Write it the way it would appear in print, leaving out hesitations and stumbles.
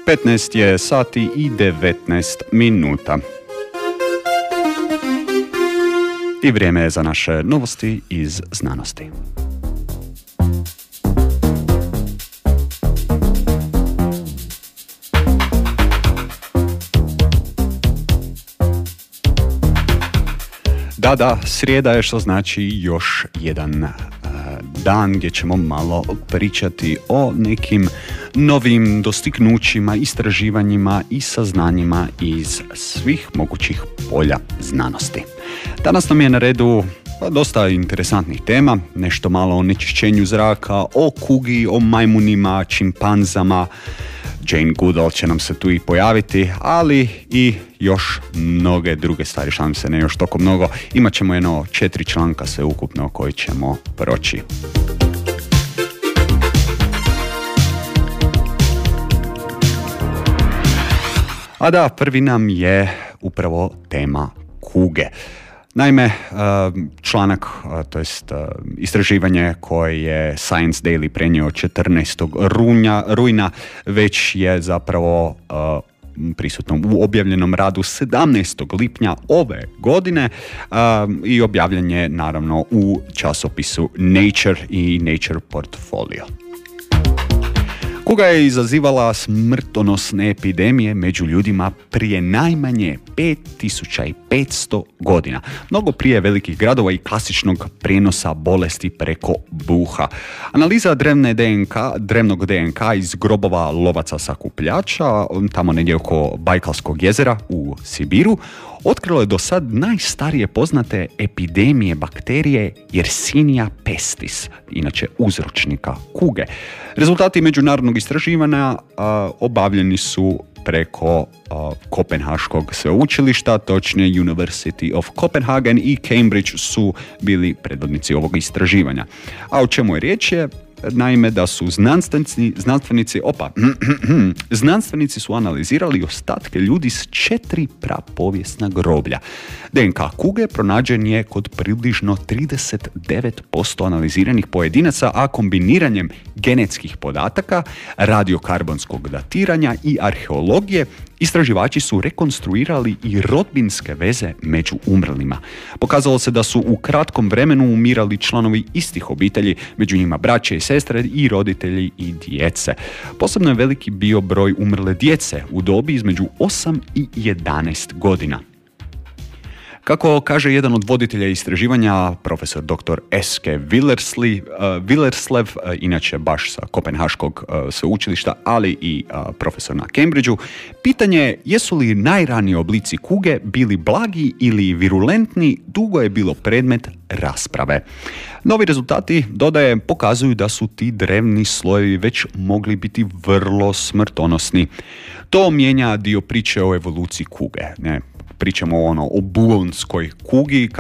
15 je sati i 19 minuta. I vrijeme je za naše novosti iz znanosti. Da, srijeda je, što znači još jedan dan gdje ćemo malo pričati o nekim novim dostignućima, istraživanjima i saznanjima iz svih mogućih polja znanosti. Danas nam je na redu dosta interesantnih tema, nešto malo o onečišćenju zraka, o kugi, o majmunima, čimpanzama. Jane Goodall će nam se tu i pojaviti, ali i još mnoge druge stvari, šalim se, ne još toliko mnogo. Imat ćemo 4 članka sve ukupno koji ćemo proći. A da, prvi nam je upravo tema kuge. Naime, članak, to jest istraživanje koje je Science Daily prenio 14. rujna već je zapravo prisutno u objavljenom radu 17. lipnja ove godine i objavljen je naravno u časopisu Nature i Nature Portfolio. Kuga je izazivala smrtonosne epidemije među ljudima prije najmanje 5500 godina. Mnogo prije velikih gradova i klasičnog prijenosa bolesti preko buha. Analiza drevnog DNK iz grobova lovaca sakupljača, tamo negdje oko Bajkalskog jezera u Sibiru, otkrilo je do sad najstarije poznate epidemije bakterije Yersinia pestis, inače uzročnika kuge. Rezultati međunarodnog istraživanja obavljeni su preko Kopenhaškog sveučilišta, točnije University of Copenhagen i Cambridge su bili predvodnici ovog istraživanja. A o čemu je riječ je? Naime, da su znanstvenici su analizirali ostatke ljudi s 4 prapovijesna groblja. DNK kuge pronađen je kod približno 39% analiziranih pojedinaca, a kombiniranjem genetskih podataka, radiokarbonskog datiranja i arheologije istraživači su rekonstruirali i rodbinske veze među umrlima. Pokazalo se da su u kratkom vremenu umirali članovi istih obitelji, među njima braće i sestre i roditelji i djece. Posebno je veliki bio broj umrle djece u dobi između 8 i 11 godina. Kako kaže jedan od voditelja istraživanja, profesor dr. S.K. Willerslev, inače baš sa Kopenhaškog sveučilišta, ali i profesor na Cambridgeu, pitanje je jesu li najraniji oblici kuge bili blagi ili virulentni, dugo je bilo predmet rasprave. Novi rezultati, dodaje, pokazuju da su ti drevni slojevi već mogli biti vrlo smrtonosni. To mijenja dio priče o evoluciji kuge. Pričamo o buonskoj kugi,